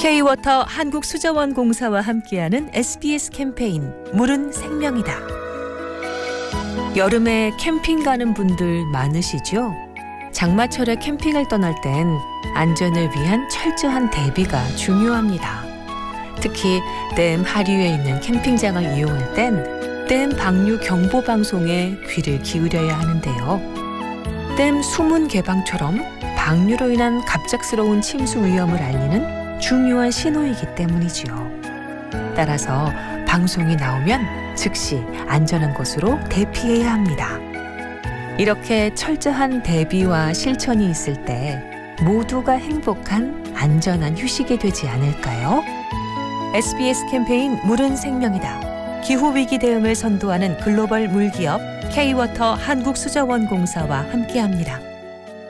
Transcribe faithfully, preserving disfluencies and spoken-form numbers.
K-워터 한국수자원공사와 함께하는 에스비에스 캠페인 물은 생명이다. 여름에 캠핑 가는 분들 많으시죠? 장마철에 캠핑을 떠날 땐 안전을 위한 철저한 대비가 중요합니다. 특히 댐 하류에 있는 캠핑장을 이용할 땐 댐 방류 경보 방송에 귀를 기울여야 하는데요. 댐 수문 개방처럼 방류로 인한 갑작스러운 침수 위험을 알리는 중요한 신호이기 때문이지요. 따라서 방송이 나오면 즉시 안전한 곳으로 대피해야 합니다. 이렇게 철저한 대비와 실천이 있을 때 모두가 행복한 안전한 휴식이 되지 않을까요? 에스비에스 캠페인 물은 생명이다. 기후위기 대응을 선도하는 글로벌 물기업 K-워터 한국수자원공사와 함께합니다.